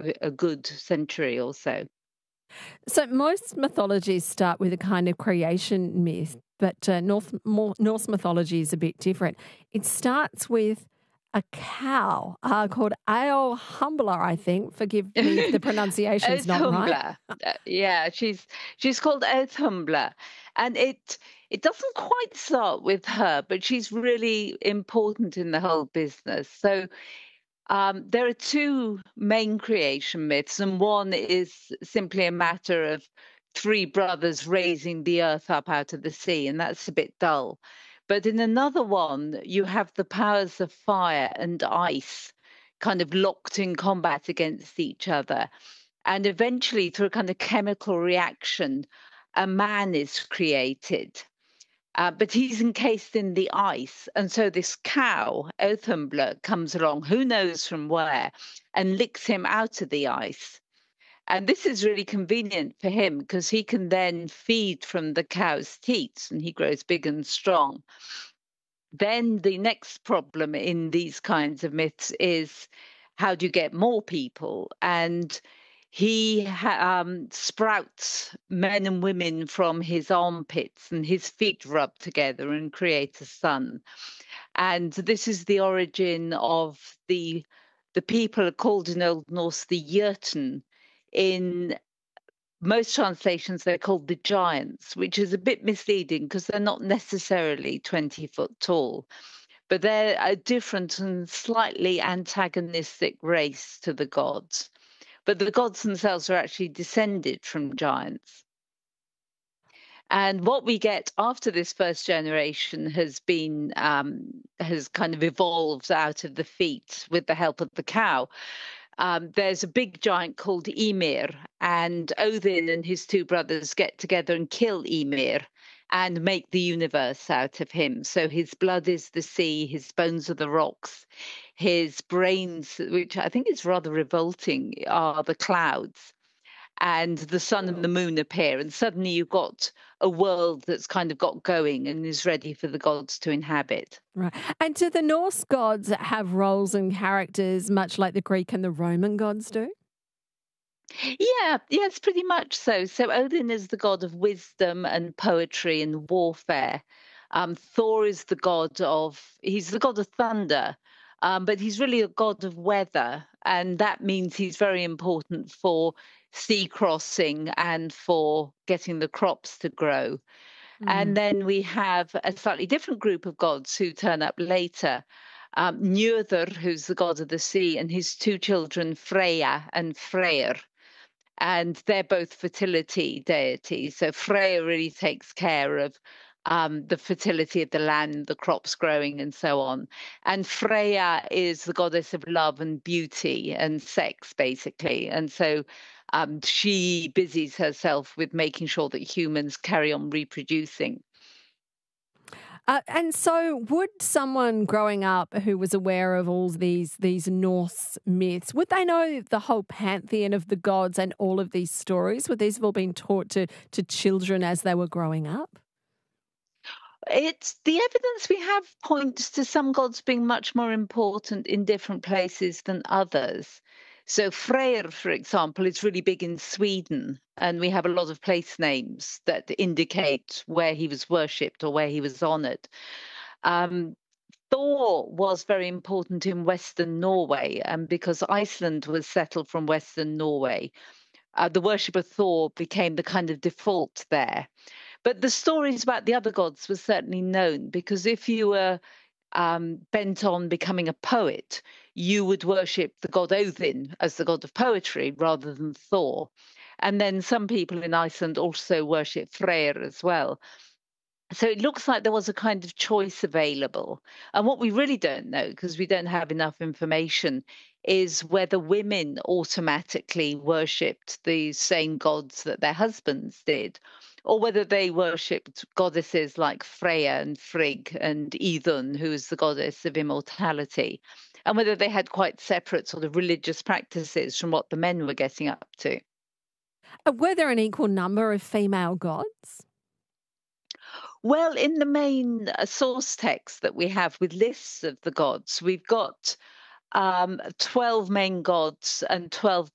a good century or so. So most mythologies start with a kind of creation myth, but Norse mythology is a bit different. It starts with a cow called Aelhumbla, I think. Forgive me if the pronunciation's not right. Earthhumbler. Yeah, she's called Earthhumbler, and it doesn't quite start with her, but she's really important in the whole business. So there are two main creation myths, and one is simply a matter of three brothers raising the earth up out of the sea, and that's a bit dull. But in another one, you have the powers of fire and ice kind of locked in combat against each other. And eventually, through a kind of chemical reaction, a man is created. But he's encased in the ice. And so this cow, Othambler, comes along, who knows from where, and licks him out of the ice. And this is really convenient for him because he can then feed from the cow's teats and he grows big and strong. Then the next problem in these kinds of myths is how do you get more people? And he sprouts men and women from his armpits, and his feet rub together and create a son. And this is the origin of the people called in Old Norse the Jotun. In most translations, they're called the giants, which is a bit misleading because they're not necessarily 20 foot tall, but they're a different and slightly antagonistic race to the gods. But the gods themselves are actually descended from giants. And what we get after this first generation has been has kind of evolved out of the feet with the help of the cow. There's a big giant called Ymir, and Odin and his two brothers get together and kill Ymir and make the universe out of him. So his blood is the sea, his bones are the rocks, his brains, which I think is rather revolting, are the clouds. And the sun and the moon appear, and suddenly you've got a world that's kind of got going and is ready for the gods to inhabit. Right. And do the Norse gods have roles and characters much like the Greek and the Roman gods do? Yeah, yes, pretty much so. So Odin is the god of wisdom and poetry and warfare. Thor is he's the god of thunder, but he's really a god of weather. And that means he's very important for sea crossing and for getting the crops to grow. And then we have a slightly different group of gods who turn up later. Njörður, who's the god of the sea, and his two children, Freya and Freyr. And they're both fertility deities. So Freya really takes care of the fertility of the land, the crops growing, and so on. And Freya is the goddess of love and beauty and sex, basically. And so she busies herself with making sure that humans carry on reproducing. And so would someone growing up who was aware of all these Norse myths, would they know the whole pantheon of the gods and all of these stories? Would these have all been taught to children as they were growing up? It's the evidence we have points to some gods being much more important in different places than others. So Freyr, for example, is really big in Sweden, and we have a lot of place names that indicate where he was worshipped or where he was honored. Thor was very important in Western Norway, and because Iceland was settled from Western Norway, the worship of Thor became the kind of default there. But the stories about the other gods were certainly known because if you were bent on becoming a poet, you would worship the god Odin as the god of poetry rather than Thor. And then some people in Iceland also worship Freyr as well. So it looks like there was a kind of choice available. And what we really don't know, because we don't have enough information, is whether women automatically worshipped the same gods that their husbands did, or whether they worshipped goddesses like Freya and Frigg and Idun, who is the goddess of immortality, and whether they had quite separate sort of religious practices from what the men were getting up to. Were there an equal number of female gods? Well, in the main source text that we have with lists of the gods, we've got 12 main gods and 12